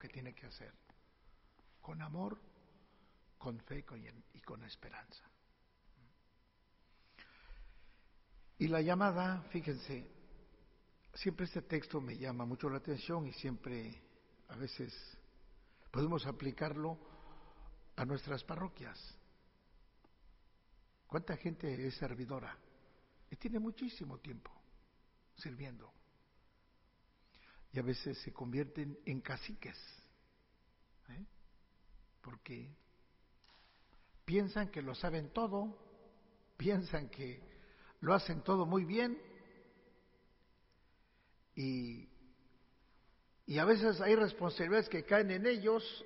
que tiene que hacer, con amor, con fe y con esperanza. Y la llamada, fíjense, siempre este texto me llama mucho la atención y siempre, a veces, podemos aplicarlo a nuestras parroquias. ¿Cuánta gente es servidora? Y tiene muchísimo tiempo sirviendo. Y a veces se convierten en caciques, porque piensan que lo saben todo, piensan que lo hacen todo muy bien, y a veces hay responsabilidades que caen en ellos,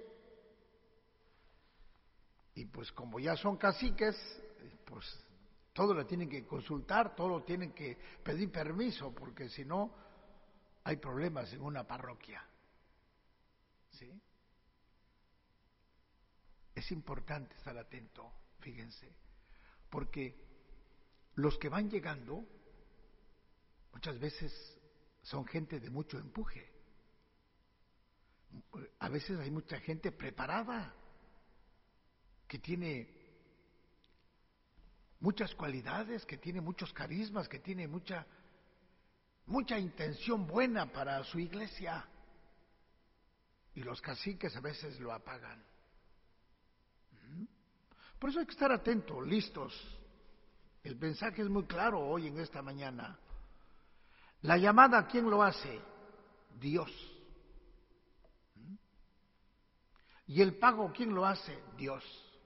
y pues como ya son caciques, pues todo lo tienen que consultar, todo lo tienen que pedir permiso, porque si no hay problemas en una parroquia. ¿Sí? Es importante estar atento, fíjense, porque los que van llegando muchas veces son gente de mucho empuje. A veces hay mucha gente preparada, que tiene muchas cualidades, que tiene muchos carismas, que tiene mucha intención buena para su iglesia. Y los caciques a veces lo apagan. Por eso hay que estar atentos, listos. El mensaje es muy claro hoy en esta mañana. La llamada, ¿quién lo hace? Dios. Y el pago, ¿quién lo hace? Dios.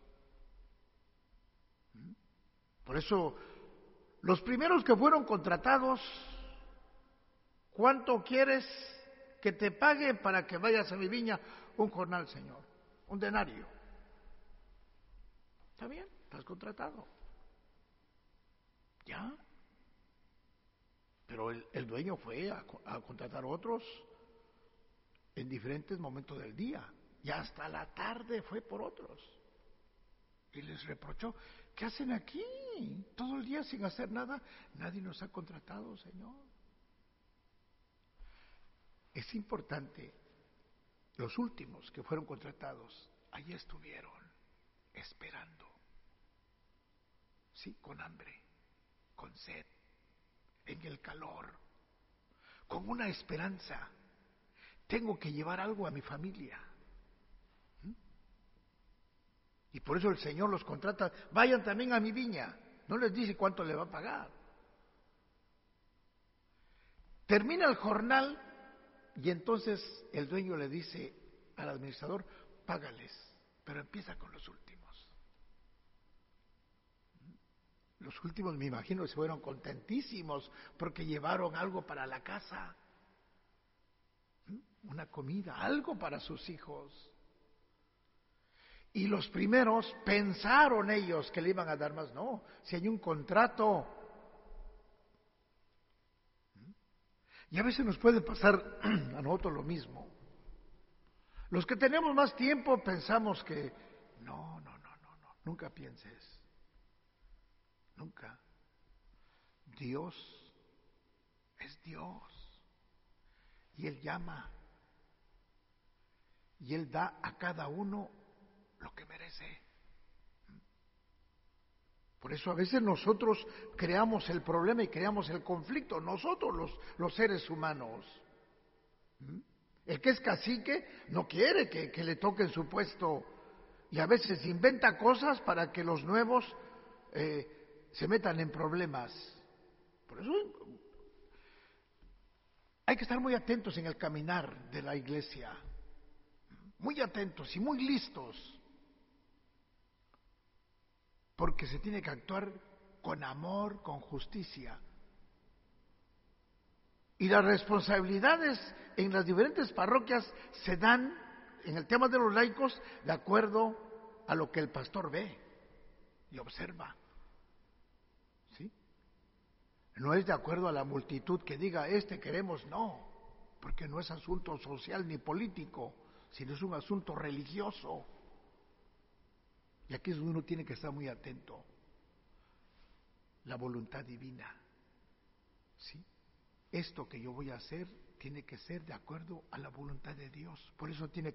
Por eso, los primeros que fueron contratados, ¿cuánto quieres que te pague para que vayas a mi viña? Un jornal, Señor, un denario. ¿Está bien? Estás contratado. ¿Ya? Pero el dueño fue a contratar otros en diferentes momentos del día. Y hasta la tarde fue por otros. Y les reprochó, ¿qué hacen aquí? Todo el día sin hacer nada. Nadie nos ha contratado, Señor. Es importante, los últimos que fueron contratados, allí estuvieron, esperando. Sí, con hambre, con sed, en el calor, con una esperanza. Tengo que llevar algo a mi familia. Y por eso el Señor los contrata, vayan también a mi viña. No les dice cuánto le va a pagar. Termina el jornal y entonces el dueño le dice al administrador, págales, pero empieza con los últimos. Los últimos, me imagino, se fueron contentísimos porque llevaron algo para la casa, una comida, algo para sus hijos. Y los primeros pensaron ellos que le iban a dar más. No, si hay un contrato. Y a veces nos puede pasar a nosotros lo mismo. Los que tenemos más tiempo pensamos que no, nunca pienses. Nunca. Dios es Dios. Y Él llama. Y Él da a cada uno lo que merece. Por eso a veces nosotros creamos el problema y creamos el conflicto, nosotros los seres humanos. El que es cacique no quiere que le toquen su puesto y a veces inventa cosas para que los nuevos se metan en problemas. Por eso hay que estar muy atentos en el caminar de la iglesia, muy atentos y muy listos. Porque se tiene que actuar con amor, con justicia. Y las responsabilidades en las diferentes parroquias se dan, en el tema de los laicos, de acuerdo a lo que el pastor ve y observa. ¿Sí? No es de acuerdo a la multitud que diga, queremos, no. Porque no es asunto social ni político, sino es un asunto religioso. Y aquí es donde uno tiene que estar muy atento. La voluntad divina. ¿Sí? Esto que yo voy a hacer tiene que ser de acuerdo a la voluntad de Dios. Por eso tiene